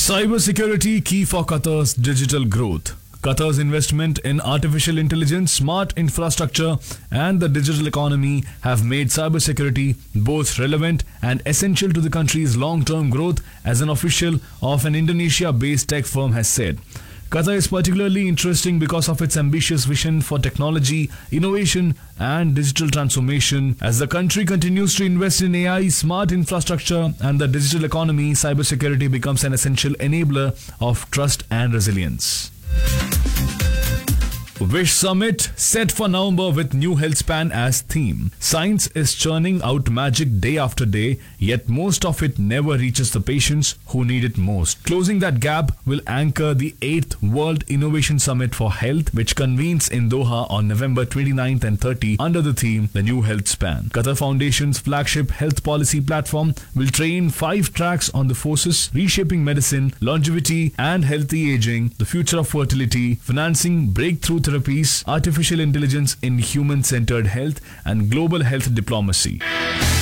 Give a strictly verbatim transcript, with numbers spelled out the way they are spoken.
Cybersecurity key for Qatar's digital growth. Qatar's investment in artificial intelligence, smart infrastructure, and the digital economy have made cybersecurity both relevant and essential to the country's long-term growth, as an official of an Indonesia-based tech firm has said. Qatar is particularly interesting because of its ambitious vision for technology, innovation, and digital transformation. As the country continues to invest in A I, smart infrastructure, and the digital economy, cybersecurity becomes an essential enabler of trust and resilience. Wish Summit set for November with New Health Span as theme. Science is churning out magic day after day, yet most of it never reaches the patients who need it most. Closing that gap will anchor the eighth World Innovation Summit for Health, which convenes in Doha on November twenty-ninth and thirtieth under the theme The New Health Span. Qatar Foundation's flagship health policy platform will train five tracks on the forces reshaping medicine, longevity and healthy aging, the future of fertility, financing breakthrough therapies, artificial intelligence in human-centered health, and global health diplomacy.